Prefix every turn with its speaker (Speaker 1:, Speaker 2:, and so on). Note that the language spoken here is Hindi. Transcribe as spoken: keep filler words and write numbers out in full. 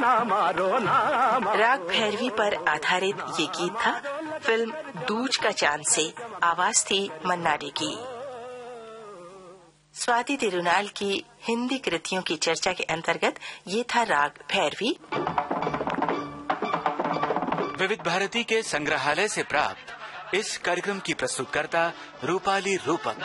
Speaker 1: राग भैरवी पर आधारित ये गीत था फिल्म दूज का चांद से। आवाज थी मन्ना डे की। स्वाति तिरुनाल की हिंदी कृतियों की चर्चा के अंतर्गत ये था राग भैरवी।
Speaker 2: विविध भारती के संग्रहालय से प्राप्त इस कार्यक्रम की प्रस्तुतकर्ता रूपाली रूपक।